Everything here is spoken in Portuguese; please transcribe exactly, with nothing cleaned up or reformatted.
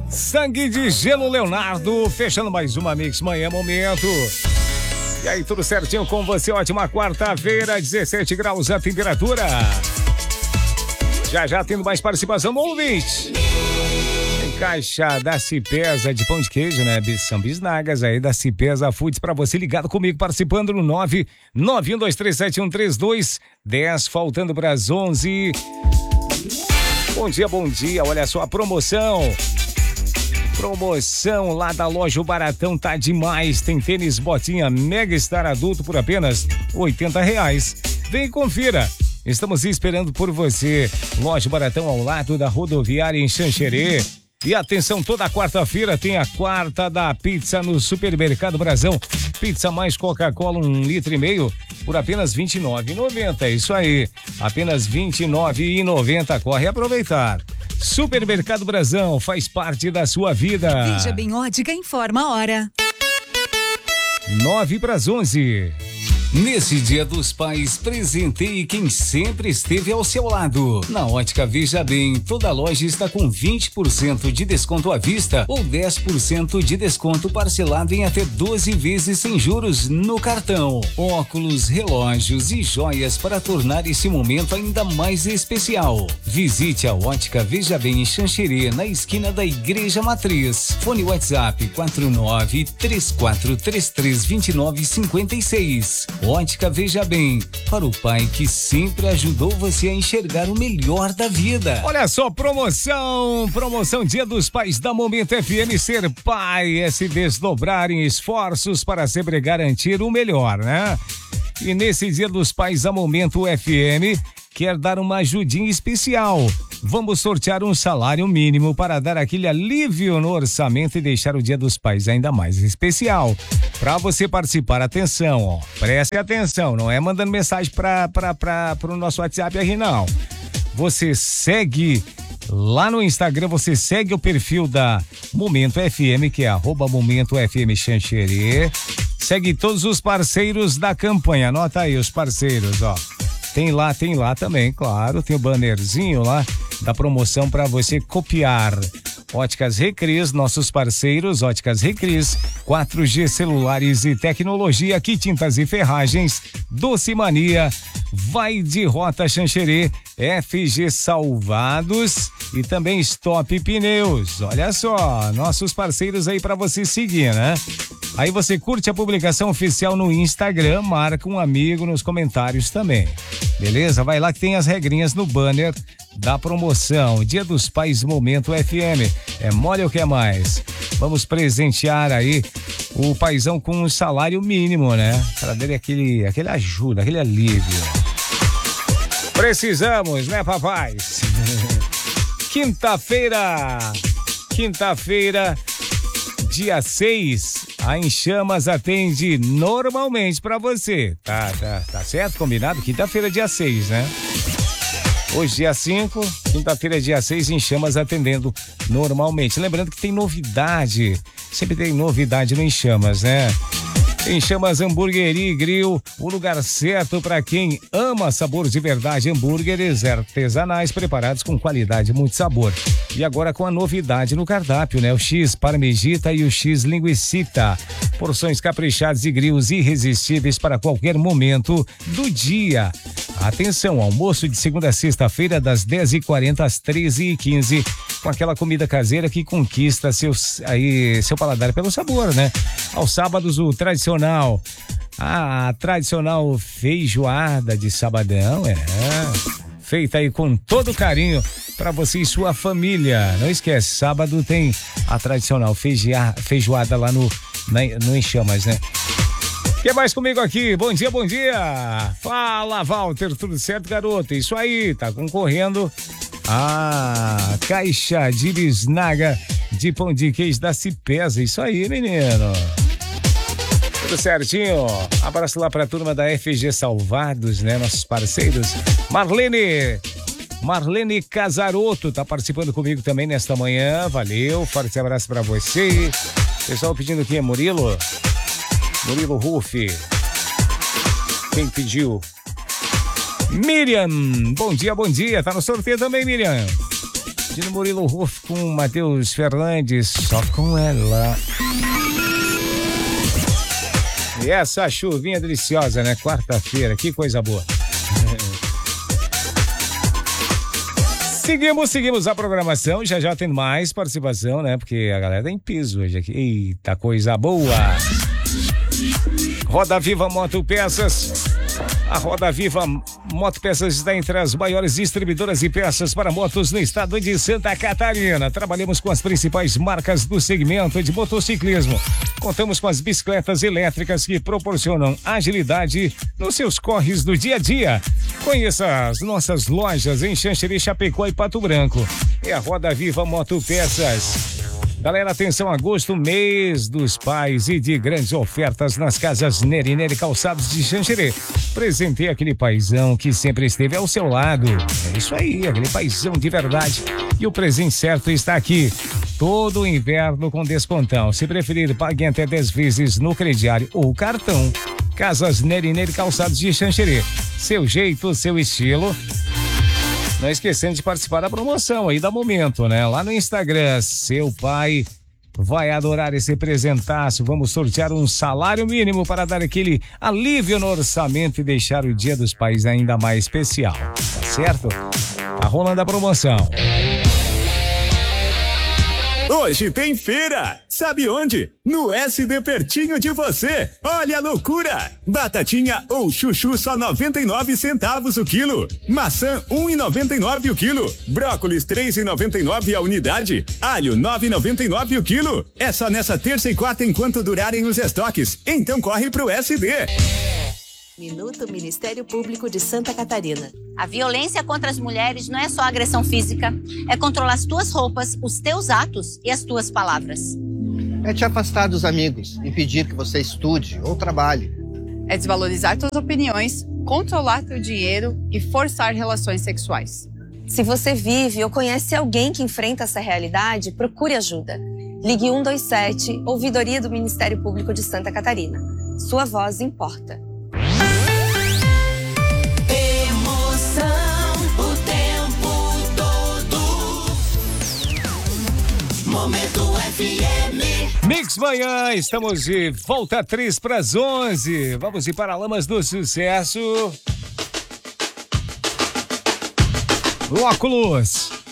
Sangue de Gelo Leonardo, fechando mais uma Mix Manhã Momento. E aí, tudo certinho com você? Ótima quarta-feira, dezessete graus a temperatura. Já já tendo mais participação no ouvinte. Tem caixa da Cipesa de pão de queijo, né? São bisnagas aí da Cipesa Foods pra você ligado comigo, participando no nove nove um dois três sete um três dois dez, faltando para as onze. Bom dia, bom dia. Olha só a promoção. Promoção lá da loja O Baratão tá demais. Tem tênis botinha Mega Star adulto por apenas oitenta reais. Vem e confira. Estamos esperando por você. Loja Baratão ao lado da rodoviária em Xanxerê. E atenção, toda quarta-feira tem a quarta da pizza no Supermercado Brasão. Pizza mais Coca-Cola, um litro e meio, por apenas vinte e nove reais e noventa centavos. Isso aí, apenas vinte e nove reais e noventa centavos. Corre aproveitar. Supermercado Brasão faz parte da sua vida. Veja Bem Ótica informa a hora. Nove para as onze. Nesse Dia dos Pais, presenteie quem sempre esteve ao seu lado. Na Ótica Veja Bem, toda loja está com vinte por cento de desconto à vista ou dez por cento de desconto parcelado em até doze vezes sem juros no cartão. Óculos, relógios e joias para tornar esse momento ainda mais especial. Visite a Ótica Veja Bem em Xanxerê, na esquina da Igreja Matriz. Fone WhatsApp quatro nove três quatro três três dois nove cinco seis. Ótica Veja Bem, para o pai que sempre ajudou você a enxergar o melhor da vida. Olha só, promoção, promoção Dia dos Pais da Momento F M. Ser pai é se desdobrar em esforços para sempre garantir o melhor, né? E nesse Dia dos Pais da Momento F M, quer dar uma ajudinha especial. Vamos sortear um salário mínimo para dar aquele alívio no orçamento e deixar o Dia dos Pais ainda mais especial. Para você participar, atenção, ó, preste atenção, não é mandando mensagem para para o nosso WhatsApp aqui, não. Você segue lá no Instagram, você segue o perfil da Momento F M, que é arroba Momento F M Xanxerê. Segue todos os parceiros da campanha, anota aí os parceiros, ó. Tem lá, tem lá também, claro, tem o bannerzinho lá da promoção para você copiar. Óticas Recris, nossos parceiros, Óticas Recris, quatro G celulares e tecnologia, aqui tintas e ferragens, Doce Mania, Vai de Rota Xanxerê, F G Salvados e também Stop Pneus. Olha só, nossos parceiros aí para você seguir, né? Aí você curte a publicação oficial no Instagram, marca um amigo nos comentários também. Beleza? Vai lá que tem as regrinhas no banner da promoção. Dia dos Pais Momento F M. É mole ou quer mais? Vamos presentear aí o paizão com um salário mínimo, né? Para dar aquele, aquele ajuda, aquele alívio. Precisamos, né, papais? Quinta-feira, quinta-feira, dia seis, a Em Chamas atende normalmente pra você. Tá, tá, tá certo? Combinado? Quinta-feira, dia seis, né? Hoje, dia cinco, quinta-feira, dia seis, Em Chamas atendendo normalmente. Lembrando que tem novidade, sempre tem novidade no Em Chamas, né? Em Chamas Hamburgueria e Grill, o lugar certo para quem ama sabor de verdade, hambúrgueres artesanais preparados com qualidade e muito sabor. E agora com a novidade no cardápio, né? O X Parmesita e o X Linguicita. Porções caprichadas e grills irresistíveis para qualquer momento do dia. Atenção, almoço de segunda a sexta-feira das dez e quarenta às treze e quinze, com aquela comida caseira que conquista seus, aí, seu paladar pelo sabor, né? Aos sábados, o tradicional, a tradicional feijoada de sabadão, é, feita aí com todo carinho para você e sua família. Não esquece, sábado tem a tradicional feijoa, feijoada lá no, na, no Em Chamas, né? Quem mais comigo aqui? Bom dia, bom dia. Fala, Walter, tudo certo, garoto? Isso aí, tá concorrendo a caixa de bisnaga de pão de queijo da Cipesa. Isso aí, menino. Tudo certinho. Abraço lá pra turma da F G Salvados, né? Nossos parceiros. Marlene, Marlene Casaroto tá participando comigo também nesta manhã. Valeu, forte abraço pra você. Pessoal pedindo aqui, Murilo. Murilo Ruff. Quem pediu? Miriam. Bom dia, bom dia. Tá no sorteio também, Miriam. Dino Murilo Ruff com Matheus Fernandes, só com ela. E essa chuvinha deliciosa, né? Quarta-feira, que coisa boa. Seguimos, seguimos a programação, já já tem mais participação, né? Porque a galera tá em piso hoje aqui. Eita, coisa boa! Roda Viva Motopeças. A Roda Viva Motopeças está entre as maiores distribuidoras de peças para motos no estado de Santa Catarina. Trabalhamos com as principais marcas do segmento de motociclismo. Contamos com as bicicletas elétricas que proporcionam agilidade nos seus corres do dia a dia. Conheça as nossas lojas em Xanxerê, Chapecó e Pato Branco. É a Roda Viva Motopeças. Galera, atenção, agosto, mês dos pais e de grandes ofertas nas casas Neri Neri Calçados de Xanxerê. Presentei aquele paizão que sempre esteve ao seu lado. É isso aí, aquele paizão de verdade. E o presente certo está aqui. Todo o inverno com descontão. Se preferir, pague até dez vezes no crediário ou cartão. Casas Neri Neri Calçados de Xanxerê. Seu jeito, seu estilo. Não esquecendo de participar da promoção aí da Momento, né? Lá no Instagram, seu pai vai adorar esse presentaço. Vamos sortear um salário mínimo para dar aquele alívio no orçamento e deixar o Dia dos Pais ainda mais especial. Tá certo? Tá rolando a promoção. Hoje tem feira! Sabe onde? No S D pertinho de você. Olha a loucura! Batatinha ou chuchu só noventa e nove centavos o quilo. Maçã um e noventa e nove o quilo. Brócolis três e noventa e nove a unidade. Alho nove e noventa e nove o quilo. É só nessa terça e quarta enquanto durarem os estoques. Então corre pro S D. Minuto Ministério Público de Santa Catarina. A violência contra as mulheres não é só agressão física, é controlar as tuas roupas, os teus atos e as tuas palavras. É te afastar dos amigos, impedir que você estude ou trabalhe. É desvalorizar tuas opiniões, controlar teu dinheiro e forçar relações sexuais. Se você vive ou conhece alguém que enfrenta essa realidade, procure ajuda. Ligue um dois sete, Ouvidoria do Ministério Público de Santa Catarina. Sua voz importa. Momento F M. Mix Manhã, estamos de volta três para as onze. Vamos ir para Lamas do Sucesso. Óculos.